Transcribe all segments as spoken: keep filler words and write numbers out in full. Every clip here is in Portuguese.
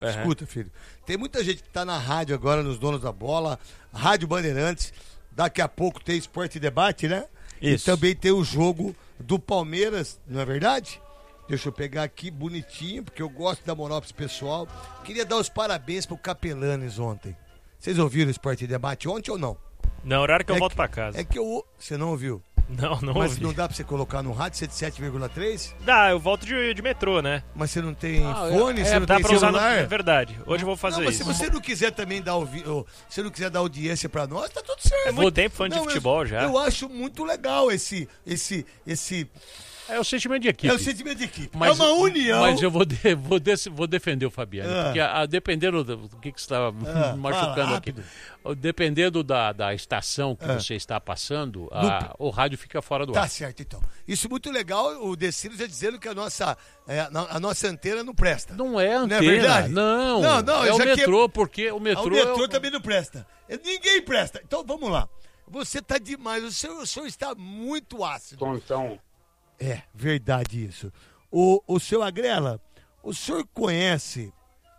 Uhum. Escuta, filho. Tem muita gente que tá na rádio agora, nos Donos da Bola, Rádio Bandeirantes. Daqui a pouco tem Esporte e Debate, né? Isso. E também tem o jogo do Palmeiras, não é verdade? Deixa eu pegar aqui bonitinho, porque eu gosto da moral pra esse pessoal. Queria dar os parabéns pro Capelanes ontem. Vocês ouviram o Esporte e Debate ontem ou não? Não, horário que eu é volto que, pra casa. É que eu... Você não ouviu? Não, não Mas ouvi. não dá pra você colocar no rádio cento e sete vírgula três? Dá, eu volto de, de metrô, né? Mas você não tem Ah, fone, é, você não dá tem pra usar celular? no, é verdade. Hoje eu vou fazer não, mas isso. se você não quiser também dar ouvi... se não quiser dar audiência pra nós, tá tudo certo. É muito tempo fã de Não, futebol eu, já. Eu acho muito legal esse esse esse É o sentimento de equipe. É o sentimento de equipe. Mas, é uma união. Mas eu vou, de, vou, de, vou defender o Fabiano. Ah. Porque a, a, dependendo do, do que, que você está Ah, machucando fala, aqui, rápido. dependendo da, da estação que Ah. você está passando, a, o rádio fica fora do Tá ar. certo, então. Isso muito legal, o Decinos já dizendo que a nossa, é, a nossa antena não presta. Não é antena. Não é verdade? Não, Não, não, é isso o aqui é- metrô, porque o Ah, metrô... o metrô é o- também não presta. Ninguém presta. Então vamos lá. Você tá demais. O senhor, o senhor está muito ácido. Tontão. É, verdade isso. O, o seu Agrela, o senhor conhece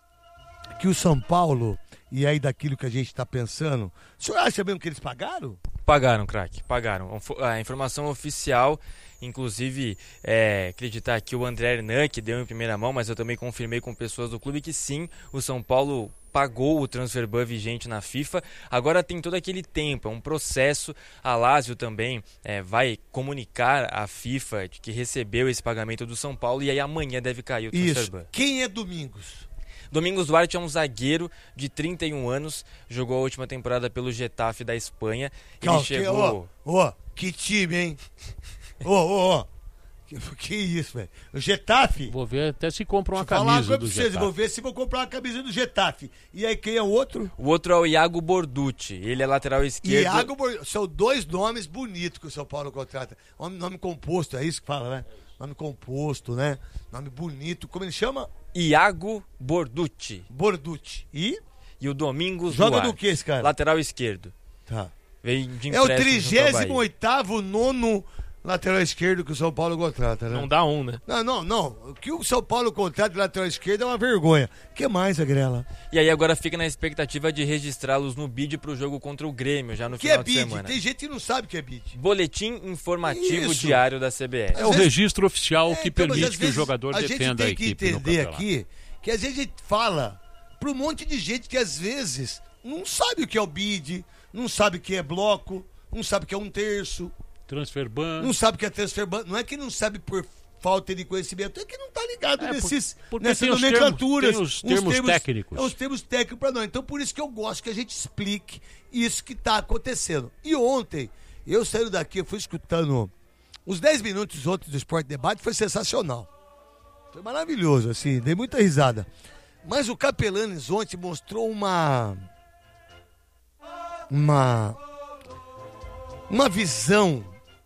que o São Paulo, e aí daquilo que a gente está pensando, o senhor acha mesmo que eles pagaram? Pagaram, craque, pagaram. A informação oficial, inclusive, é, acreditar que o André Hernan, que deu em primeira mão, mas eu também confirmei com pessoas do clube que sim, o São Paulo pagou o transfer ban vigente na FIFA. Agora tem todo aquele tempo, é um processo. A Lazio também é, vai comunicar à FIFA de que recebeu esse pagamento do São Paulo e aí amanhã deve cair o transfer Isso. ban. Quem é Domingos? Domingos Duarte é um zagueiro de trinta e um anos, jogou a última temporada pelo Getafe da Espanha. Ele Ó, chegou... que, ó, ó, que time, hein? Ô, ô, ó. Que, que isso, velho? O Getafe? Vou ver até se compra uma Deixa eu falar uma camisa coisa do pra vocês, Getafe. vou ver se vou comprar uma camisa do Getafe. E aí, quem é o outro? O outro é o Iago Borducci, ele é lateral esquerdo. Iago Bor... São dois nomes bonitos que o São Paulo contrata. Nome, nome composto, é isso que fala, né? Nome composto, né? Nome bonito. Como ele chama? Iago Borducci. Borducci. E? E o Domingos Joga Duarte, do que esse cara? lateral esquerdo. Tá. Vem de É o empréstimo junto ao trigésimo Bahia. oitavo nono lateral esquerdo que o São Paulo contrata, né? Não dá um, né? Não, não, não. O que o São Paulo contrata de lateral esquerdo é uma vergonha. O que mais, Agrela? E aí agora fica na expectativa de registrá-los no bid pro jogo contra o Grêmio, já no Que final é de bid? semana. Tem gente que não sabe o que é bid. Boletim informativo Isso. diário da C B F. É o vezes- registro oficial É, que então, mas permite às que o vezes jogador a gente defenda a tem que equipe no entender campeonato. aqui que às vezes a gente fala para um monte de gente que às vezes não sabe o que é o bid, não sabe o que é bloco, não sabe o que é um terço, Transfer ban. não sabe o que é transfer ban. Não é que não sabe por falta de conhecimento, é que não tá ligado É, nesses, por- porque nessas tem os nomenclaturas. termos- tem os termos técnicos. É os termos técnicos para nós. Então por isso que eu gosto que a gente explique isso que tá acontecendo. E ontem, eu saindo daqui, eu fui escutando os dez minutos ontem do Esporte Debate, foi sensacional. Foi maravilhoso, assim, dei muita risada. Mas o Capelanes ontem mostrou uma... Uma... Uma visão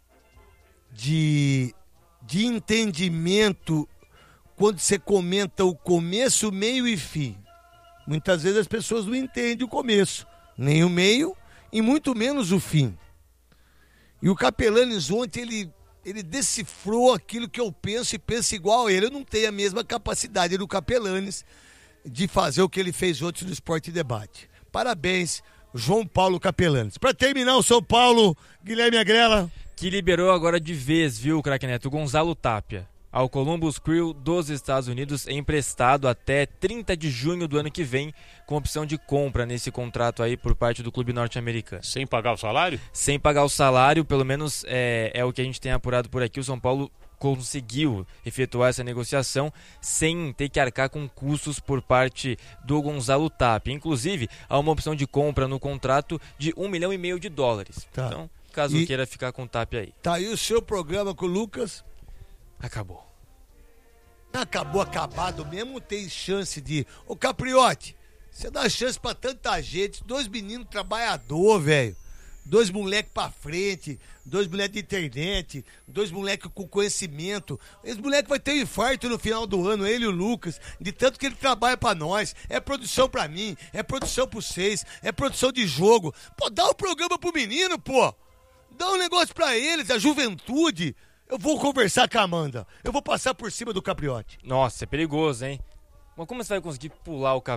de, de entendimento quando você comenta o começo, meio e fim. Muitas vezes as pessoas não entendem o começo, nem o meio e muito menos o fim. E o Capelanes ontem, ele, ele decifrou aquilo que eu penso e penso igual a ele. Eu não tenho a mesma capacidade do Capelanes de fazer o que ele fez ontem no Esporte Debate. Parabéns, João Paulo Capelanes. Para terminar o São Paulo, Guilherme Agrela. Que liberou agora de vez, viu, craque Neto, Gonzalo Tapia. Ao Columbus Crew dos Estados Unidos, é emprestado até trinta de junho do ano que vem, com opção de compra nesse contrato aí por parte do clube norte-americano. Sem pagar o salário? Sem pagar o salário, pelo menos é, é o que a gente tem apurado por aqui. O São Paulo conseguiu efetuar essa negociação sem ter que arcar com custos por parte do Gonzalo Tapia. Inclusive, há uma opção de compra no contrato de um milhão e meio de dólares. Tá. Então, caso E- queira ficar com o Tapia aí. Tá aí o seu programa com o Lucas. Acabou. Acabou acabado mesmo, tem chance de... Ô Capriote, você dá chance pra tanta gente, dois meninos trabalhador, velho. Dois moleques pra frente, dois moleques de internet, dois moleques com conhecimento. Esse moleque vai ter um infarto no final do ano, ele e o Lucas, de tanto que ele trabalha pra nós. É produção pra mim, é produção pro vocês, é produção de jogo. Pô, dá um programa pro menino, pô. Dá um negócio pra eles, a juventude. Eu vou conversar com a Amanda. Eu vou passar por cima do Capriote. Nossa, é perigoso, hein? Mas como você vai conseguir pular o